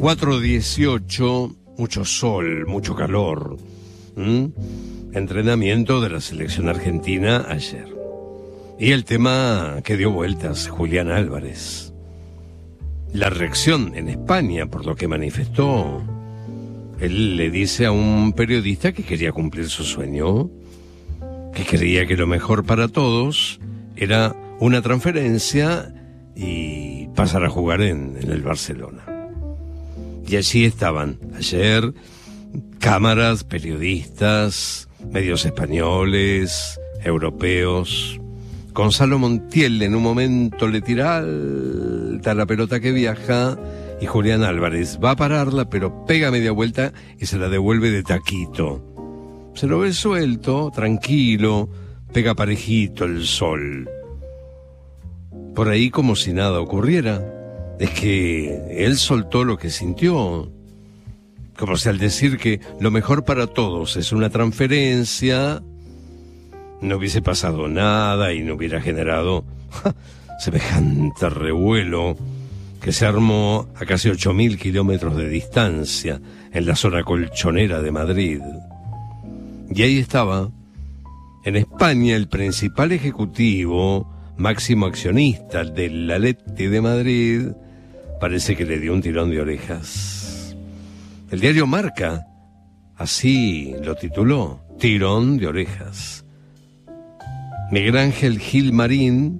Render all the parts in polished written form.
4:18, mucho sol, mucho calor. Entrenamiento de la selección argentina ayer. Y el tema que dio vueltas, Julián Álvarez. La reacción en España por lo que manifestó. Él le dice a un periodista que quería cumplir su sueño, que creía que lo mejor para todos era una transferencia y pasar a jugar en el Barcelona. Y allí estaban ayer cámaras, periodistas, medios españoles, europeos. Gonzalo Montiel en un momento le tira alta la pelota que viaja y Julián Álvarez va a pararla, pero pega media vuelta y se la devuelve de taquito. Se lo ve suelto, tranquilo, pega parejito el sol. Por ahí como si nada ocurriera. Es que él soltó lo que sintió. Como si al decir que lo mejor para todos es una transferencia, no hubiese pasado nada y no hubiera generado semejante revuelo que se armó a casi 8.000 kilómetros de distancia en la zona colchonera de Madrid. Y ahí estaba, en España, el principal ejecutivo, máximo accionista del Athletic de Madrid, parece que le dio un tirón de orejas. El diario Marca, así lo tituló, tirón de orejas. Miguel Ángel Gil Marín,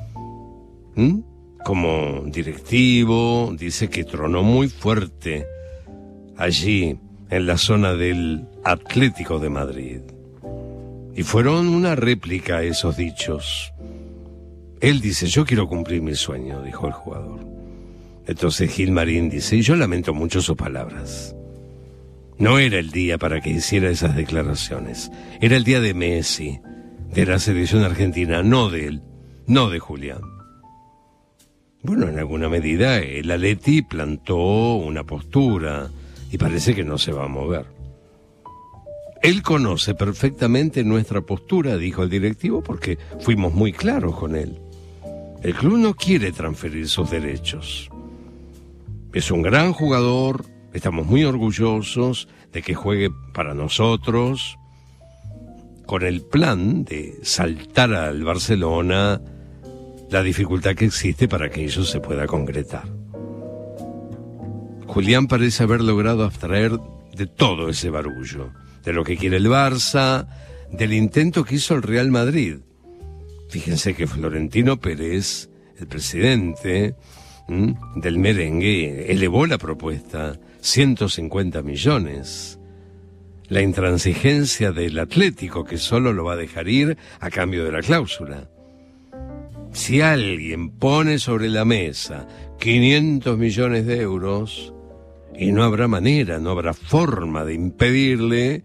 como directivo, dice que tronó muy fuerte allí en la zona del Atlético de Madrid. Y fueron una réplica a esos dichos. Él dice, yo quiero cumplir mi sueño, dijo el jugador. Entonces Gil Marín dice, y yo lamento mucho sus palabras. No era el día para que hiciera esas declaraciones. Era el día de Messi, de la selección argentina, no de él, no de Julián. Bueno, en alguna medida el Atleti plantó una postura y parece que no se va a mover. Él conoce perfectamente nuestra postura, dijo el directivo, porque fuimos muy claros con él. El club no quiere transferir sus derechos. Es un gran jugador, estamos muy orgullosos de que juegue para nosotros, con el plan de saltar al Barcelona, la dificultad que existe para que eso se pueda concretar. Julián parece haber logrado abstraer de todo ese barullo, de lo que quiere el Barça, del intento que hizo el Real Madrid. Fíjense que Florentino Pérez, el presidente del merengue, elevó la propuesta, 150 millones. La intransigencia del Atlético, que solo lo va a dejar ir a cambio de la cláusula. Si alguien pone sobre la mesa 500 millones de euros, y no habrá manera, no habrá forma de impedirle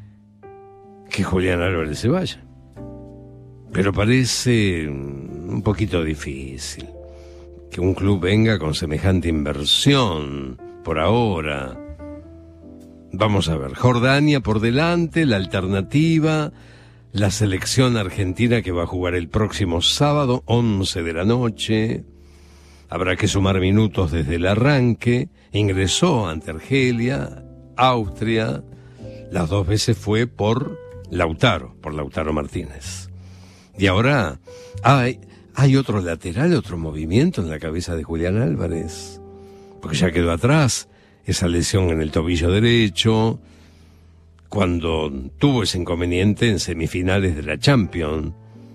que Julián Álvarez se vaya. Pero parece un poquito difícil que un club venga con semejante inversión por ahora. Vamos a ver, Jordania por delante, la alternativa, la selección argentina que va a jugar el próximo sábado, 11 de la noche. Habrá que sumar minutos desde el arranque. Ingresó ante Argelia, Austria. Las dos veces fue por Lautaro Martínez. Y ahora hay otro lateral, otro movimiento en la cabeza de Julián Álvarez. Porque ya quedó atrás esa lesión en el tobillo derecho, cuando tuvo ese inconveniente en semifinales de la Champions.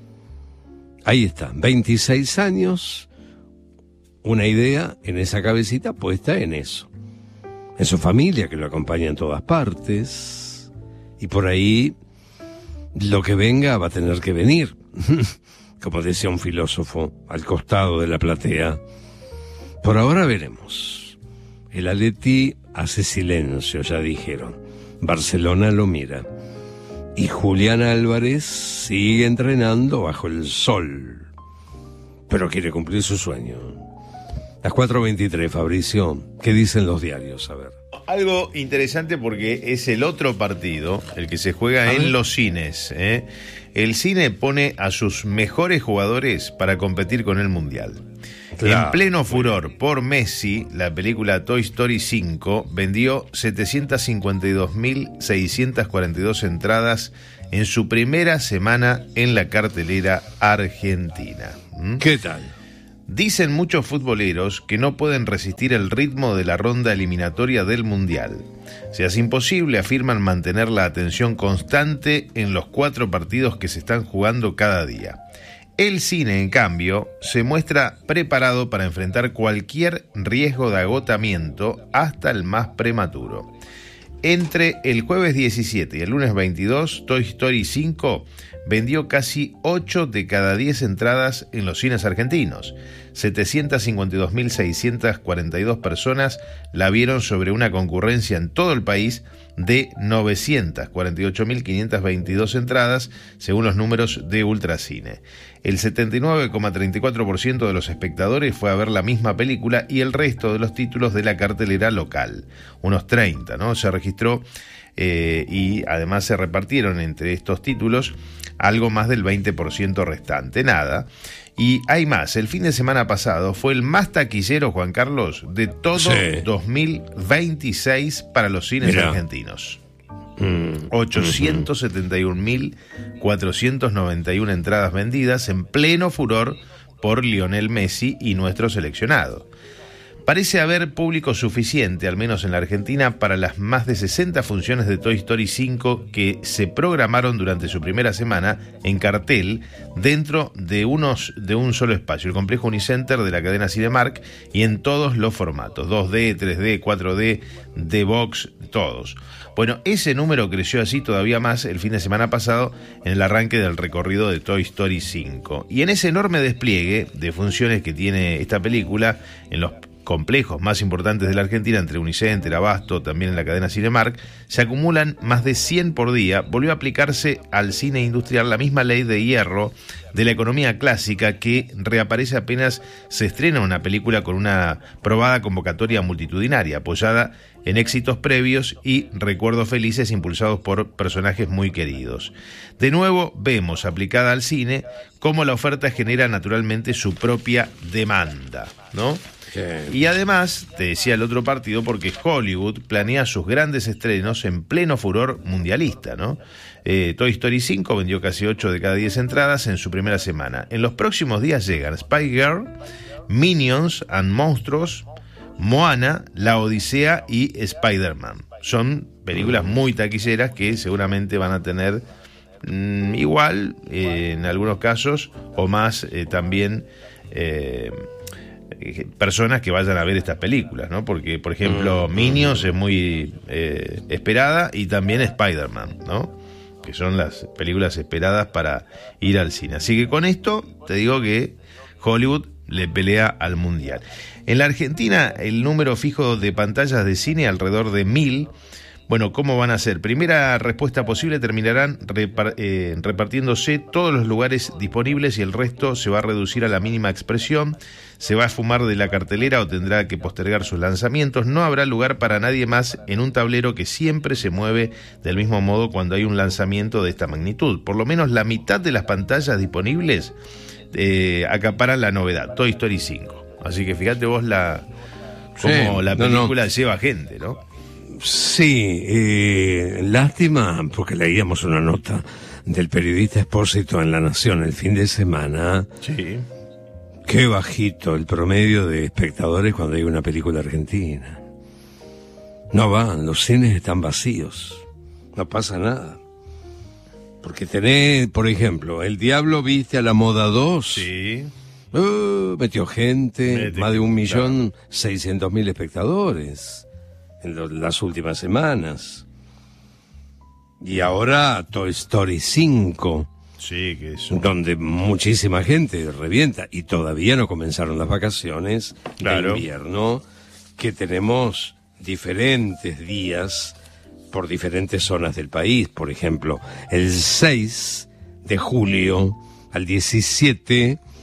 Ahí está, 26 años, una idea en esa cabecita puesta en eso. En su familia, que lo acompaña en todas partes. Y por ahí, lo que venga va a tener que venir. Como decía un filósofo, al costado de la platea. Por ahora veremos. El Atleti hace silencio, ya dijeron. Barcelona lo mira. Y Julián Álvarez sigue entrenando bajo el sol. Pero quiere cumplir su sueño. Las 4:23, Fabricio. ¿Qué dicen los diarios? A ver. Bueno, algo interesante porque es el otro partido, el que se juega en los cines, ¿eh? El cine pone a sus mejores jugadores para competir con el Mundial. Claro. En pleno furor por Messi, la película Toy Story 5 vendió 752.642 entradas en su primera semana en la cartelera argentina. ¿Qué tal? Dicen muchos futboleros que no pueden resistir el ritmo de la ronda eliminatoria del Mundial. Se hace imposible, afirman, mantener la atención constante en los 4 partidos que se están jugando cada día. El cine, en cambio, se muestra preparado para enfrentar cualquier riesgo de agotamiento, hasta el más prematuro. Entre el jueves 17 y el lunes 22, Toy Story 5 vendió casi 8 de cada 10 entradas en los cines argentinos. 752.642 personas la vieron sobre una concurrencia en todo el país de 948.522 entradas, según los números de Ultracine. El 79,34% de los espectadores fue a ver la misma película y el resto de los títulos de la cartelera local, unos 30, ¿no? Se registró y además se repartieron entre estos títulos algo más del 20% restante, nada. Y hay más, el fin de semana pasado fue el más taquillero, Juan Carlos, de todo 2026 para los cines argentinos. 871.491 entradas vendidas en pleno furor por Lionel Messi y nuestro seleccionado. Parece haber público suficiente, al menos en la Argentina, para las más de 60 funciones de Toy Story 5 que se programaron durante su primera semana en cartel dentro de un solo espacio, el complejo Unicenter de la cadena Cinemark, y en todos los formatos, 2D, 3D, 4D, D-Box, todos. Bueno, ese número creció así todavía más el fin de semana pasado en el arranque del recorrido de Toy Story 5. Y en ese enorme despliegue de funciones que tiene esta película en los complejos más importantes de la Argentina, entre Unicenter, Abasto, también en la cadena Cinemark, se acumulan más de 100 por día. Volvió a aplicarse al cine industrial la misma ley de hierro de la economía clásica, que reaparece apenas se estrena una película con una probada convocatoria multitudinaria, apoyada en éxitos previos y recuerdos felices impulsados por personajes muy queridos. De nuevo vemos aplicada al cine cómo la oferta genera naturalmente su propia demanda, ¿no? Y además, te decía el otro partido, porque Hollywood planea sus grandes estrenos en pleno furor mundialista, ¿no? Toy Story 5 vendió casi 8 de cada 10 entradas en su primera semana. En los próximos días llegan Spy Girl, Minions and Monstruos, Moana, La Odisea y Spider-Man. Son películas muy taquilleras que seguramente van a tener igual, en algunos casos, o más también personas que vayan a ver estas películas, ¿no? Porque, por ejemplo, Minions es muy esperada, y también Spider-Man, ¿no? Que son las películas esperadas para ir al cine. Así que con esto te digo que Hollywood le pelea al Mundial. En la Argentina, el número fijo de pantallas de cine alrededor de 1.000. Bueno, ¿cómo van a ser? Primera respuesta posible: terminarán repartiéndose todos los lugares disponibles y el resto se va a reducir a la mínima expresión. Se va a esfumar de la cartelera o tendrá que postergar sus lanzamientos. No habrá lugar para nadie más en un tablero que siempre se mueve del mismo modo cuando hay un lanzamiento de esta magnitud. Por lo menos la mitad de las pantallas disponibles acaparan la novedad, Toy Story 5. Así que fíjate vos cómo la película lleva gente, ¿no? Sí, lástima, porque leíamos una nota del periodista Espósito en La Nación el fin de semana. Sí. Qué bajito el promedio de espectadores cuando hay una película argentina. No van, los cines están vacíos, no pasa nada. Porque tenés, por ejemplo, El Diablo Viste a la Moda 2. Sí. Metió gente, más de 1.600.000 espectadores en las últimas semanas. Y ahora Toy Story 5, sí, que es donde muchísima gente revienta, y todavía no comenzaron las vacaciones de invierno, que tenemos diferentes días por diferentes zonas del país. Por ejemplo, el 6 de julio al 17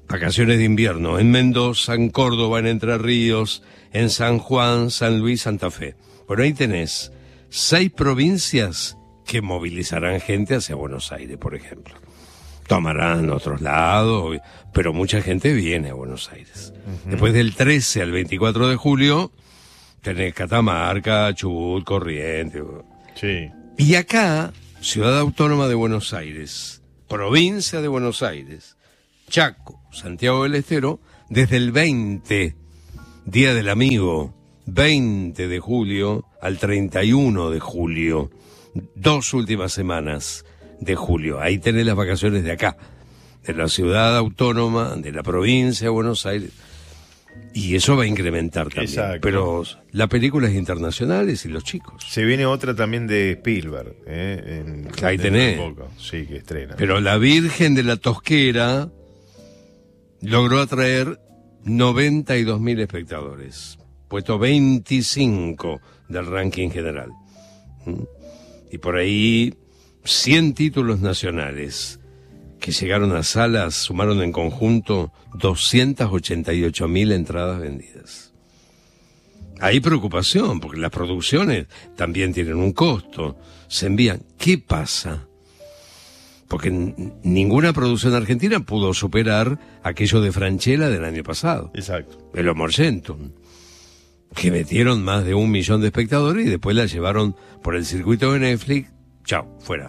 Vacaciones de invierno en Mendoza, en Córdoba, en Entre Ríos, en San Juan, San Luis, Santa Fe. Bueno, ahí tenés 6 provincias que movilizarán gente hacia Buenos Aires, por ejemplo. Tomarán otros lados, pero mucha gente viene a Buenos Aires. Después del 13 al 24 de julio, tenés Catamarca, Chubut, Corrientes. Sí. Y acá, Ciudad Autónoma de Buenos Aires, Provincia de Buenos Aires, Chaco, Santiago del Estero, desde el 20, Día del Amigo, 20 de julio al 31 de julio, 2 últimas semanas de julio. Ahí tenés las vacaciones de acá, de la Ciudad Autónoma, de la Provincia de Buenos Aires. Y eso va a incrementar también. Exacto. Pero las películas internacionales y los chicos. Se viene otra también de Spielberg. Ahí tenés. Sí, que estrena. Pero La Virgen de la Tosquera logró atraer 92.000 espectadores, puesto 25 del ranking general. Y por ahí 100 títulos nacionales que llegaron a salas sumaron en conjunto 288.000 entradas vendidas. Hay preocupación, porque las producciones también tienen un costo, se envían. ¿Qué pasa? Porque ninguna producción argentina pudo superar aquello de Francella del año pasado. Exacto. El Homo Argentum, que metieron más de 1 millón de espectadores y después la llevaron por el circuito de Netflix. Chao, fuera.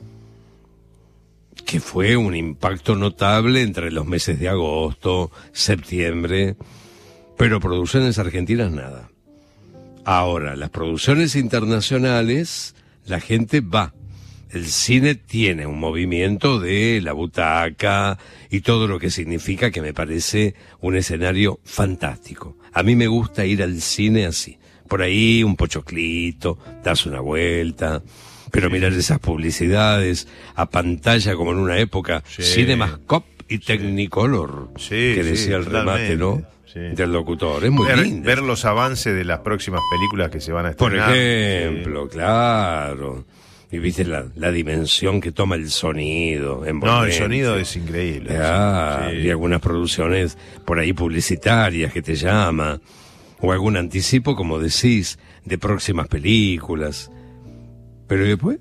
Que fue un impacto notable entre los meses de agosto, septiembre, pero producciones argentinas nada. Ahora, las producciones internacionales, la gente va. El cine tiene un movimiento de la butaca y todo lo que significa, que me parece un escenario fantástico. A mí me gusta ir al cine así. Por ahí un pochoclito, das una vuelta, pero mirar esas publicidades a pantalla como en una época, Sí. Cinemascope y Technicolor, Sí, que decía el remate, ¿no? Sí. Del locutor. Es muy lindo. Ver los avances de las próximas películas que se van a Por estrenar. ejemplo, claro. Y viste la dimensión que toma el sonido. No, el envolvente. sonido es increíble. Ah, Sí. y algunas producciones por ahí publicitarias que te llama, o algún anticipo, como decís, de próximas películas. Pero ¿y después?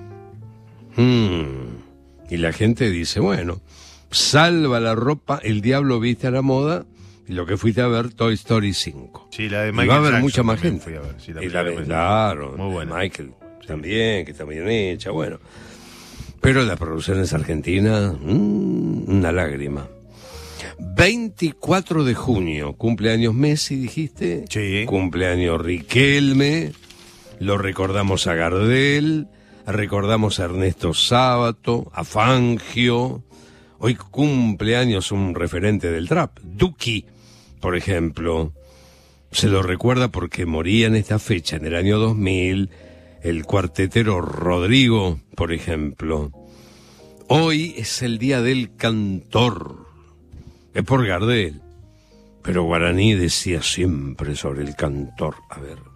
Y la gente dice, bueno, salva la ropa, el diablo viste a la moda, y lo que fuiste a ver, Toy Story 5. Sí, la de Y Michael va a haber Jackson mucha más también gente. fui a ver. Sí, la Y primera vez. claro, Muy buena. Michael también, que está bien hecha, bueno. Pero las producciones argentinas, una lágrima. 24 de junio, cumpleaños Messi, dijiste. Sí. Cumpleaños Riquelme, lo recordamos a Gardel, recordamos a Ernesto Sábato, a Fangio. Hoy cumpleaños un referente del trap, Duki, por ejemplo. Se lo recuerda porque moría en esta fecha, en el año 2000, el cuartetero Rodrigo, por ejemplo. Hoy es el día del cantor. Es por Gardel. Pero Guaraní decía siempre sobre el cantor. A ver.